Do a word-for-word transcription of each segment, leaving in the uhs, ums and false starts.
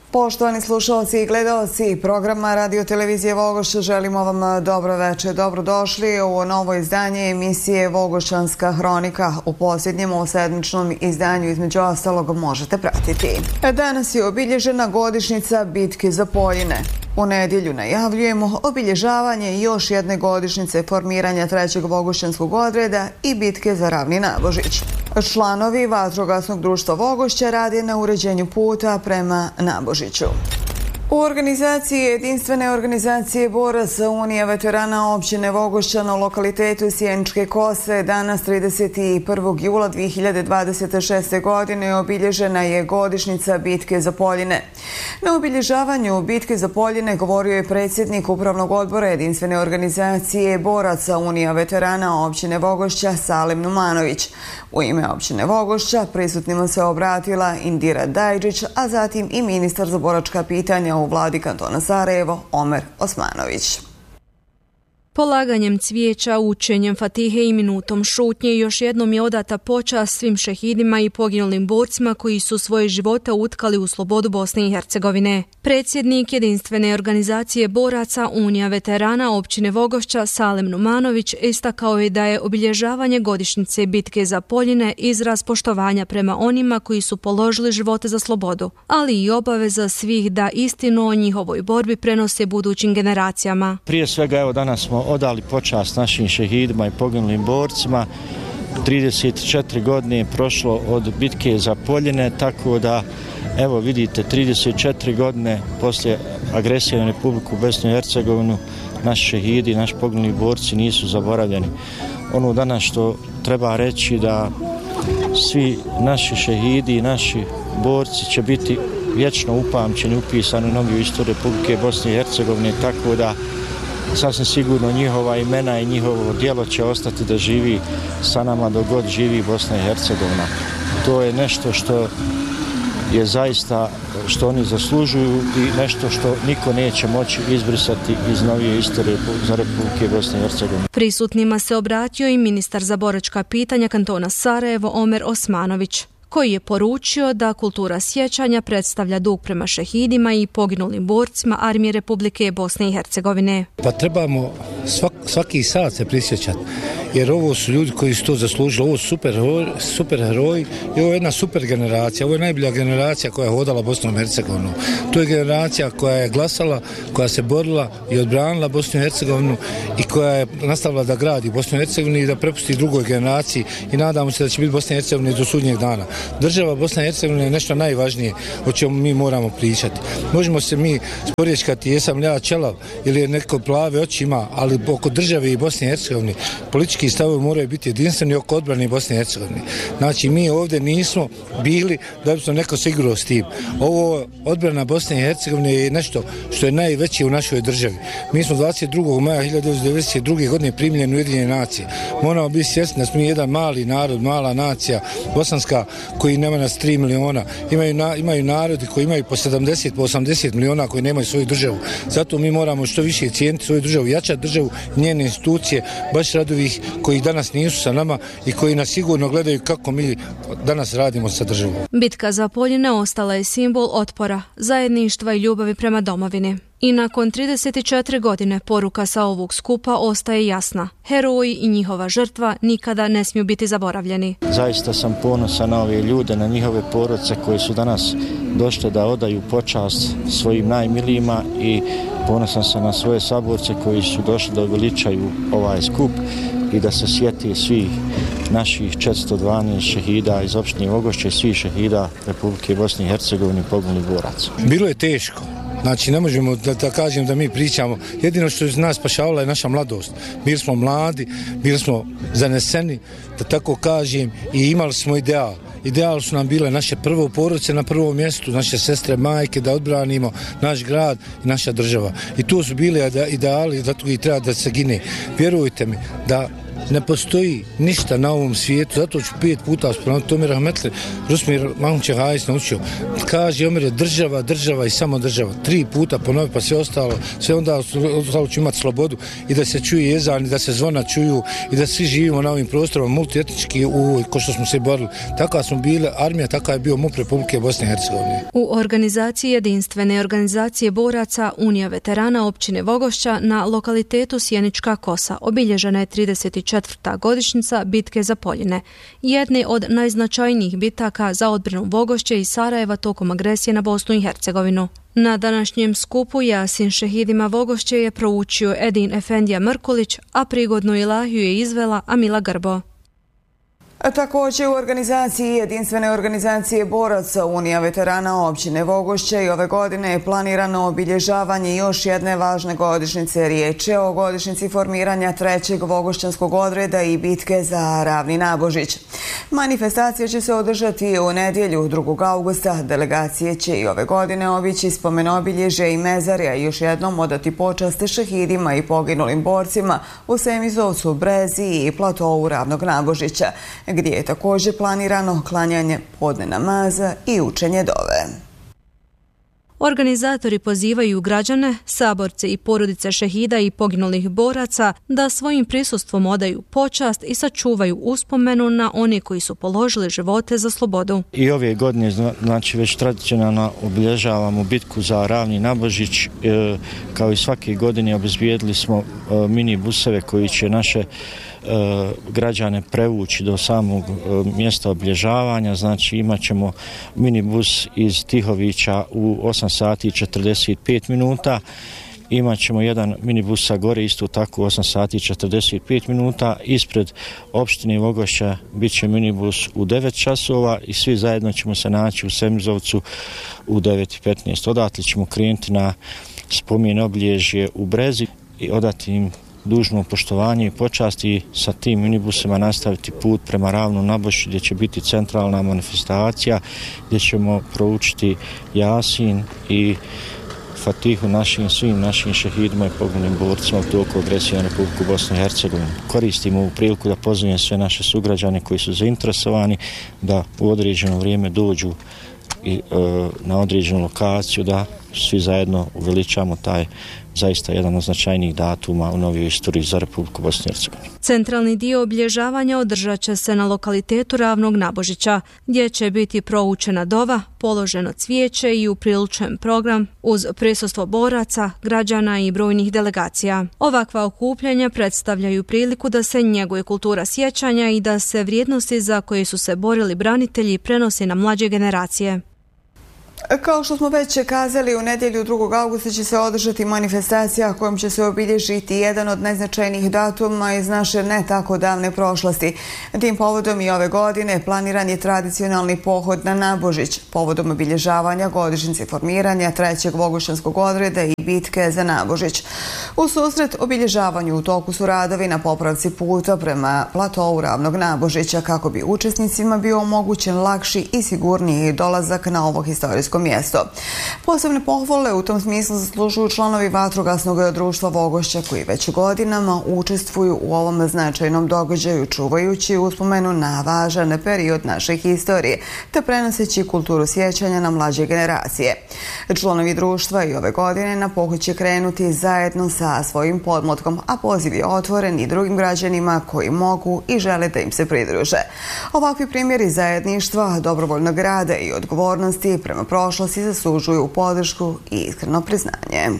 Poštovani slušalci i gledalci programa Radio Televizije Vogošća, želimo vam dobro večer. Dobrodošli u novo izdanje emisije Vogošćanska hronika. U posljednjem sedmičnom izdanju između ostalog možete pratiti. Danas je obilježena godišnjica bitke za Poljine. U nedjelju najavljujemo obilježavanje još jedne godišnjice formiranja trećeg Vogošćanskog odreda i bitke za Ravni Nabožić. Članovi Vatrogasnog društva Vogošća rade na uređenju puta prema Nabožiću. U organizaciji jedinstvene organizacije boraca Unija veterana općine Vogošća na lokalitetu Sjeničke Kose danas trideset prvog jula dvije hiljade dvadeset šeste. godine obilježena je godišnjica bitke za Poljine. Na obilježavanju bitke za Poljine govorio je predsjednik Upravnog odbora jedinstvene organizacije boraca Unija veterana općine Vogošća Salim Numanović. U ime općine Vogošća prisutnima se obratila Indira Dajđić, a zatim i ministar za boračka pitanja u vladi kantona Sarajevo Omer Osmanović. Polaganjem cvijeća, učenjem fatihe i minutom šutnje još jednom je odata počast svim šehidima i poginulim borcima koji su svoje živote utkali u slobodu Bosne i Hercegovine. Predsjednik jedinstvene organizacije boraca Unija veterana općine Vogošća Salim Numanović istakao je da je obilježavanje godišnjice bitke za Poljine izraz poštovanja prema onima koji su položili živote za slobodu, ali i obaveza svih da istinu o njihovoj borbi prenose budućim generacijama. Prije svega, evo, danas smo odali počast našim šehidima i poginulim borcima. trideset četiri godine je prošlo od bitke za Poljine, tako da evo vidite, trideset četiri godine poslije agresije na Republiku Bosnu i Hercegovinu naši šehidi, naši poginuli borci nisu zaboravljeni. Ono danas što treba reći da svi naši šehidi i naši borci će biti vječno upamćeni, upisani u noviju istoriju Republike Bosne i Hercegovine, tako da sasvim sigurno njihova imena i njihovo djelo će ostati da živi sa nama dok god živi Bosna i Hercegovina. To je nešto što je zaista, što oni zaslužuju i nešto što niko neće moći izbrisati iz novije istorije za Republike Bosne i Hercegovine. Prisutnima se obratio i ministar za boračka pitanja kantona Sarajevo Omer Osmanović, koji je poručio da kultura sjećanja predstavlja dug prema šehidima i poginulim borcima Armije Republike Bosne i Hercegovine. Pa trebamo svak, svaki sat se prisjećati, jer ovo su ljudi koji su to zaslužili, ovo su super, super heroji i ovo je jedna super generacija, ovo je najbolja generacija koja je hodala Bosnom i Hercegovinom. To je generacija koja je glasala, koja se borila i odbranila Bosnu i Hercegovinu i koja je nastavila da gradi Bosnu i Hercegovinu i da prepusti drugoj generaciji i nadamo se da će biti Bosna i Hercegovina do sudnjeg dana. Država Bosna i Hercegovina je nešto najvažnije o čemu mi moramo pričati. Možemo se mi sporječkati jesam li ja čelav ili je neko plave oči ima, ali oko države i Bosne i Hercegovine politički stavovi moraju biti jedinstveni oko odbrane Bosne i Hercegovine. Znači mi ovdje nismo bili da bi smo neko sigurno s tim. Ovo odbrana Bosne i Hercegovine je nešto što je najveće u našoj državi. Mi smo dvadeset drugog maja hiljadu devetsto devedeset druge. godine primljeni u Ujedinjene nacije. Moramo biti svjesni da smo jedan mali narod, mala nacija, bosanska, koji nema nas tri miliona. Imaju, na, imaju narodi koji imaju po sedamdeset, po osamdeset miliona koji nemaju svoju državu. Zato mi moramo što više cijeniti svoju državu, jačati državu, njene institucije, baš radi ovih koji danas nisu sa nama i koji nas sigurno gledaju kako mi danas radimo sa državom. Bitka za Poljine ostala je simbol otpora, zajedništva i ljubavi prema domovini. I nakon trideset četiri godine poruka sa ovog skupa ostaje jasna. Heroji i njihova žrtva nikada ne smiju biti zaboravljeni. Zaista sam ponosan na ove ljude, na njihove porodice koji su danas došli da odaju počast svojim najmilijima i ponosan sam na svoje saborce koji su došli da veličaju ovaj skup i da se sjeti svih naših četiristo dvanaest šehida iz opštine Vogošće i svih šehida Republike Bosne i Hercegovine poginulih boraca. Bilo je teško. Znači ne možemo da, da kažem da mi pričamo. Jedino što je nas spašavala je naša mladost. Bili smo mladi, bili smo zaneseni, da tako kažem, i imali smo ideal. Ideal su nam bile naše prvo porodice na prvom mjestu, naše sestre, majke, da odbranimo naš grad i naša država. I tu su bile ideali, zato i treba da se gine. Vjerujte mi da Ne postoji ništa na ovom svijetu, zato ću pet puta spomenuti, to mi rahmetli Rusmir Mahmuće Hajs naučio. Kaže, Omer, država, država i samo država. Tri puta ponovi, pa sve ostalo, sve onda ostalo ću imati slobodu i da se čuje jezan, i da se zvona čuju i da svi živimo na ovim prostorima multietnički, u, ko što smo se borili. Taka smo bili armija, taka je bio M U P Republike Bosne i Hercegovine. U organizaciji jedinstvene organizacije boraca Unija veterana općine Vogošća na lokalitetu Sjenička Kosa obilježena je trideset četvrta godišnjica bitke za Poljine, jedne od najznačajnijih bitaka za odbranu Vogošće i Sarajeva tokom agresije na Bosnu i Hercegovinu. Na današnjem skupu Jasin šehidima Vogošće je proučio Edin Efendija Mrkulić, a prigodnu ilahiju je izvela Amila Grbo. A također u organizaciji jedinstvene organizacije boraca Unija veterana općine Vogošće i ove godine je planirano obilježavanje još jedne važne godišnjice. Riječ je o godišnjici formiranja trećeg vogošćanskog odreda i bitke za Ravni Nabožić. Manifestacija će se održati u nedjelju drugog augusta. Delegacije će i ove godine obići spomenobilježje i mezarja i još jednom odati počast šehidima i poginulim borcima u Semizovcu, Brezi i platovu Ravnog Nabožića, gdje je također planirano klanjanje podne namaza i učenje dove. Organizatori pozivaju građane, saborce i porodice šehida i poginulih boraca da svojim prisustvom odaju počast i sačuvaju uspomenu na one koji su položili živote za slobodu. I ove godine, znači, već tradicionalno obilježavamo bitku za Ravni Nabožić. E, kao i svake godine obezbijedili smo e, mini buseve koji će naše E, građane prevući do samog e, mjesta obilježavanja. Znači imat ćemo minibus iz Tihovića u osam sati i četrdeset pet minuta. Imat ćemo jedan minibus sa gore isto tako u osam sati i četrdeset pet minuta. Ispred opštine Vogošća bit će minibus u devet časova i svi zajedno ćemo se naći u Semizovcu u devet i petnaest. Odatle ćemo krenuti na spomen obilježje u Brezi i odati im dužno poštovanje i počast i sa tim minibusima nastaviti put prema Ravnom Nabožiću, gdje će biti centralna manifestacija, gdje ćemo proučiti Jasin i Fatihu našim, svim našim šehidima i poginulim borcima u toku agresije na Republiku Bosnu i Hercegovinu. Koristimo ovu priliku da pozovem sve naše sugrađane koji su zainteresovani da u određeno vrijeme dođu i, e, na određenu lokaciju, da svi zajedno uveličamo taj zaista jedan od značajnijih datuma u novijoj istoriji za Republiku Bosnu i Hercegovinu. Centralni dio obilježavanja održat će se na lokalitetu Ravnog Nabožića, gdje će biti proučena dova, položeno cvijeće i upriličen program uz prisustvo boraca, građana i brojnih delegacija. Ovakva okupljanja predstavljaju priliku da se njeguje kultura sjećanja i da se vrijednosti za koje su se borili branitelji prenose na mlađe generacije. Kao što smo već kazali, u nedjelju drugog augusta će se održati manifestacija kojom će se obilježiti jedan od najznačajnijih datuma iz naše ne tako davne prošlosti. Tim povodom i ove godine planiran je tradicionalni pohod na Nabožić, povodom obilježavanja godišnjice formiranja trećeg vogošćanskog odreda i bitke za Nabožić. U susret obilježavanju u toku su radovi na popravci puta prema platovu Ravnog Nabožića kako bi učesnicima bio omogućen lakši i sigurniji dolazak na ovo historijsko mjesto. Posebne pohvale u tom smislu zaslužuju članovi vatrogasnog društva Vogošća koji već godinama učestvuju u ovom značajnom događaju, čuvajući uspomenu na važan period naše historije te prenoseći kulturu sjećanja na mlađe generacije. Članovi društva i ove godine na pohod će krenuti zajedno sa svojim podmlatkom, a poziv je otvoren i drugim građanima koji mogu i žele da im se pridruže. Ovakvi primjeri zajedništva, dobrovoljnog rada i odgovornosti prema prošlosti zaslužuju podršku i iskreno priznanje.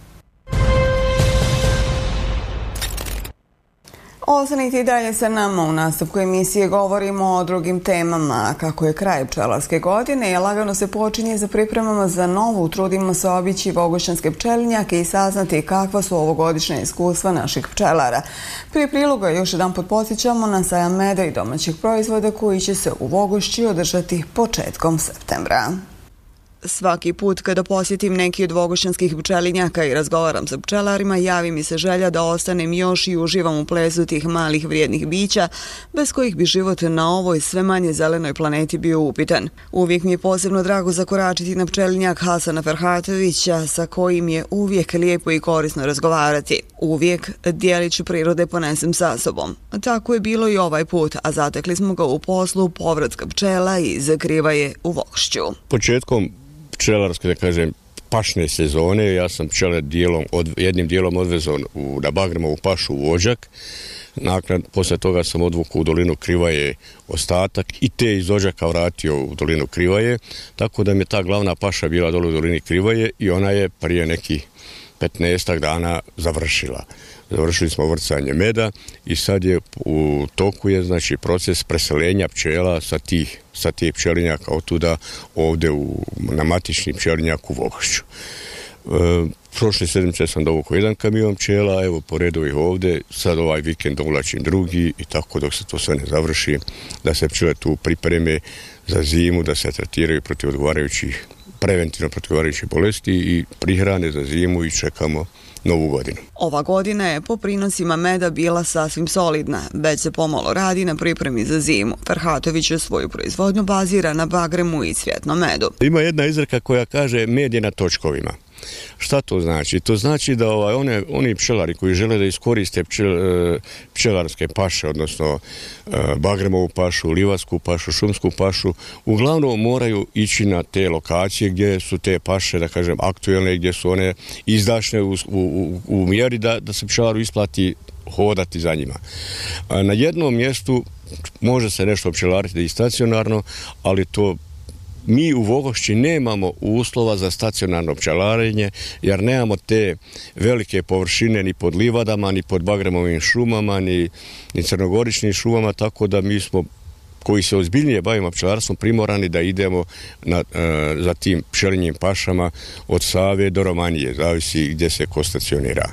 Ostanite i dalje sa nama. U nastavku emisije govorimo o drugim temama. Kako je kraj pčelarske godine i lagano se počinje za pripremama za novu, trudimo se obići vogošćanske pčelinjake i saznati kakva su ovogodišnja iskustva naših pčelara. Prije priloga još jedan put podsjećamo na sajam meda i domaćih proizvoda koji će se u Vogošći održati početkom septembra. Svaki put kada posjetim neki od vogošćanskih pčelinjaka i razgovaram sa pčelarima, javi mi se želja da ostanem još i uživam u plesu tih malih vrijednih bića, bez kojih bi život na ovoj sve manje zelenoj planeti bio upitan. Uvijek mi je posebno drago zakoračiti na pčelinjak Hasana Ferhatovića, sa kojim je uvijek lijepo i korisno razgovarati. Uvijek dijelić prirode ponesem sa sobom. Tako je bilo i ovaj put, a zatekli smo ga u poslu povratka pčela iz Krivaje u Vogošću. Početkom pčelarske, da kažem, pašne sezone, ja sam pčele dijelom, od, jednim dijelom odvezao u, na Bagremovu pašu u Odžak. Nakon, poslije toga sam odvukao u dolinu Krivaje ostatak i te iz Odžaka vratio u dolinu Krivaje, tako da mi je ta glavna paša bila dole u dolini Krivaje i ona je prije nekih petnaestak dana završila. Završili smo vrcanje meda i sad je u toku je znači proces preselenja pčela sa tih sa tih pčelinjaka otuda ovdje u, na matični pčelinjak u Vogošću. E, prošle sedmice sam dovukao jedan kamion pčela, evo po redu ih ovdje, sad ovaj vikend dovlačim drugi i tako dok se to sve ne završi, da se pčele tu pripreme za zimu, da se tretiraju protiv odgovarajućih, preventivno protiv odgovarajućih bolesti i prihrane za zimu i čekamo novu godinu. Ova godina je po prinosima meda bila sasvim solidna, već se pomalo radi na pripremi za zimu. Ferhatović je svoju proizvodnju bazira na bagremu i cvjetnom medu. Ima jedna izreka koja kaže med je na točkovima. Šta to znači? To znači da ovaj, one, oni pčelari koji žele da iskoriste pčel, pčelarske paše, odnosno bagremovu pašu, livasku pašu, šumsku pašu, uglavnom moraju ići na te lokacije gdje su te paše, da kažem, aktuelne, gdje su one izdašne u, u, u mjeri da, da se pčelaru isplati hodati za njima. Na jednom mjestu može se nešto pčelariti i stacionarno, ali to mi u Vogošći nemamo uslova za stacionarno pčelarenje jer nemamo te velike površine ni pod livadama, ni pod bagremovim šumama, ni, ni crnogoričnim šumama, tako da mi smo koji se ozbiljnije bavimo pčelarstvom primorani da idemo na, e, za tim pčelinjim pašama od Save do Romanije, zavisi gdje se ko stacionira.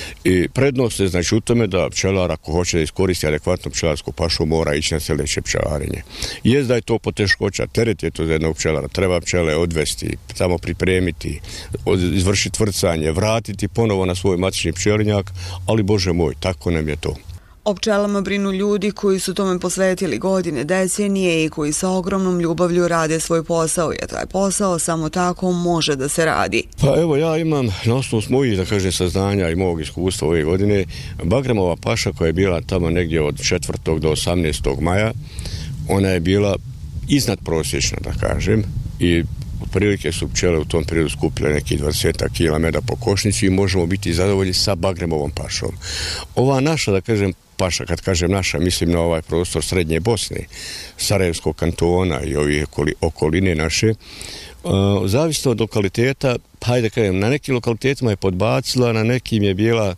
I prednost je znači u tome da pčelar ako hoće da iskoristi adekvatnu pčelarsku pašu mora ići na sljedeće pčelarenje. Jest da je to poteškoća, teret je to za jednog pčelara, treba pčele odvesti, tamo pripremiti, od, izvršiti vrcanje, vratiti ponovo na svoj matični pčelinjak, ali Bože moj, tako nam je to. O pčelama brinu ljudi koji su tome posvetili godine, decenije i koji sa ogromnom ljubavlju rade svoj posao, jer taj posao samo tako može da se radi. Pa evo ja imam na osnovu mojih, da kažem, saznanja i mog iskustva ove godine, bagremova paša koja je bila tamo negdje od četvrtog do osamnaestog maja, ona je bila iznad prosječna, da kažem, i otprilike su pčele u tom periodu skupile neki dvadeset kila meda po košnici i možemo biti zadovoljni sa bagremovom pašom. Ova naša, da kažem, paša, kad kažem naša, mislim na ovaj prostor Srednje Bosne, Sarajevskog kantona i ovih okoline naše, uh, zavisno od lokaliteta, hajde kažem, na nekim lokalitetima je podbacila, na nekim je bila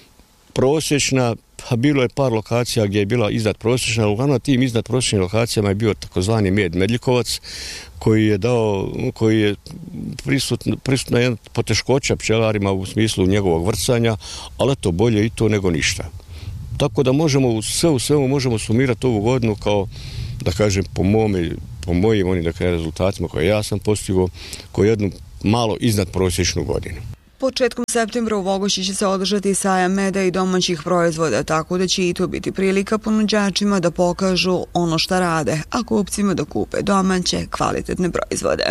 prosječna, pa bilo je par lokacija gdje je bila iznad prosječna, uglavnom na tim iznad prosječnim lokacijama je bio takozvani med Medljikovac, koji je dao, koji je prisutna, prisutna jedna poteškoća pčelarima u smislu njegovog vrcanja, ali to bolje i to nego ništa. Tako da možemo, sve u svemu možemo sumirati ovu godinu kao, da kažem, po mome, po mojim onim, da kažem, rezultatima koje ja sam postigao, kao jednu malo iznad prosječnu godinu. Početkom septembra u Vogošći će se održati sajam meda i domaćih proizvoda, tako da će i to biti prilika ponuđačima da pokažu ono šta rade, a kupcima da kupe domaće, kvalitetne proizvode.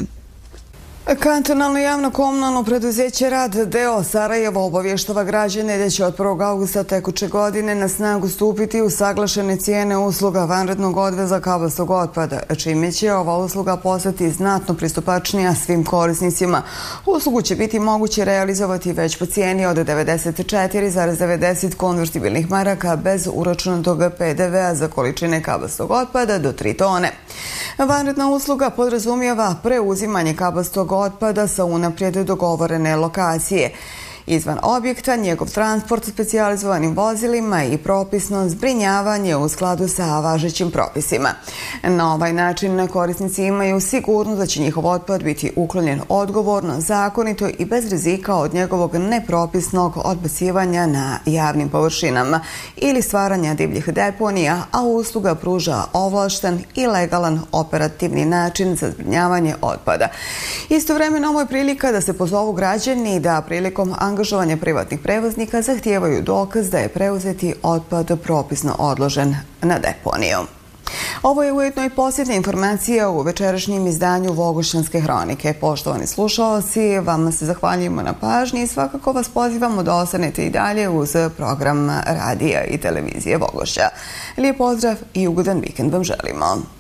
Kantonalno javno komunalno preduzeće Rad D O Sarajevo obavještava građane da će od prvog avgusta tekuće godine na snagu stupiti usaglašene cijene usluga vanrednog odveza kabastog otpada, čime će ova usluga postati znatno pristupačnija svim korisnicima. Uslugu će biti moguće realizovati već po cijeni od devedeset četiri zarez devedeset konvertibilnih maraka bez uračunatog P D V-a za količine kabastog otpada do tri tone. Vanredna usluga podrazumijeva preuzimanje kabastog otpada sa unaprijed dogovorene lokacije. izvan objekta, njegov transport specijalizovanim vozilima i propisno zbrinjavanje u skladu sa važećim propisima. Na ovaj način korisnici imaju sigurnost da će njihov otpad biti uklonjen odgovorno, zakonito i bez rizika od njegovog nepropisnog odbacivanja na javnim površinama ili stvaranja divljih deponija, a usluga pruža ovlašten i legalan operativni način za zbrinjavanje otpada. Istovremeno, ovo je prilika da se pozovu građani da prilikom angažovanja privatnih prevoznika zahtijevaju dokaz da je preuzeti otpad propisno odložen na deponiju. Ovo je ujedno i posljednja informacija u večerašnjem izdanju Vogošćanske hronike. Poštovani slušalci, vama se zahvaljujemo na pažnji i svakako vas pozivamo da ostanete i dalje uz program radija i televizije Vogošća. Lijep pozdrav i ugodan vikend vam želimo.